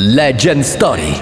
Legend Story.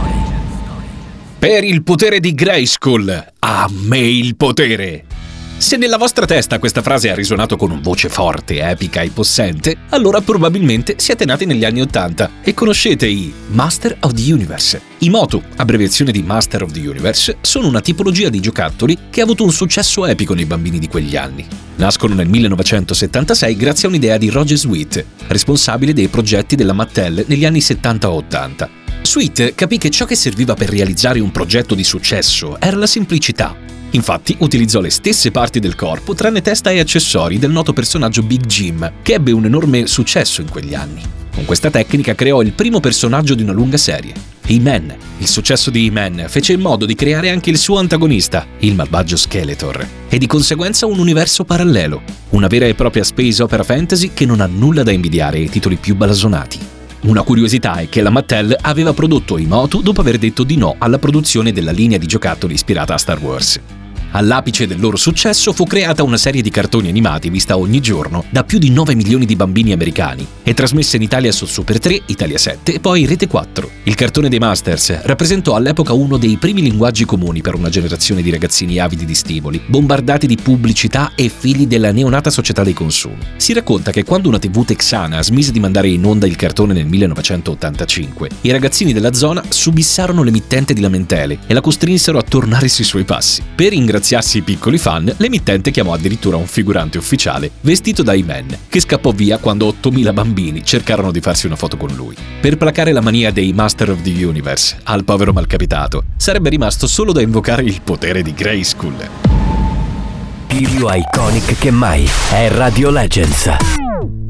Per il potere di Grayskull, a me il potere! Se nella vostra testa questa frase ha risuonato con voce forte, epica e possente, allora probabilmente siete nati negli anni '80 e conoscete i Master of the Universe. I Motu, abbreviazione di Master of the Universe, sono una tipologia di giocattoli che ha avuto un successo epico nei bambini di quegli anni. Nascono nel 1976 grazie a un'idea di Roger Sweet, responsabile dei progetti della Mattel negli anni 70-80. Sweet capì che ciò che serviva per realizzare un progetto di successo era la semplicità. Infatti utilizzò le stesse parti del corpo tranne testa e accessori del noto personaggio Big Jim, che ebbe un enorme successo in quegli anni. Con questa tecnica creò il primo personaggio di una lunga serie, He-Man. Il successo di He-Man fece in modo di creare anche il suo antagonista, il malvagio Skeletor, e di conseguenza un universo parallelo, una vera e propria space opera fantasy che non ha nulla da invidiare ai titoli più blasonati. Una curiosità è che la Mattel aveva prodotto i Motu dopo aver detto di no alla produzione della linea di giocattoli ispirata a Star Wars. All'apice del loro successo fu creata una serie di cartoni animati vista ogni giorno da più di 9 milioni di bambini americani e trasmessa in Italia su Super 3, Italia 7 e poi Rete 4. Il cartone dei Masters rappresentò all'epoca uno dei primi linguaggi comuni per una generazione di ragazzini avidi di stimoli, bombardati di pubblicità e figli della neonata società dei consumi. Si racconta che quando una TV texana smise di mandare in onda il cartone nel 1985, i ragazzini della zona subissarono l'emittente di lamentele e la costrinsero a tornare sui suoi passi. Per ringraziarsi i piccoli fan, l'emittente chiamò addirittura un figurante ufficiale vestito da He-Man, che scappò via quando 8.000 bambini cercarono di farsi una foto con lui. Per placare la mania dei Master of the Universe, al povero malcapitato sarebbe rimasto solo da invocare il potere di Grayskull. Più iconic che mai è Radio Legends.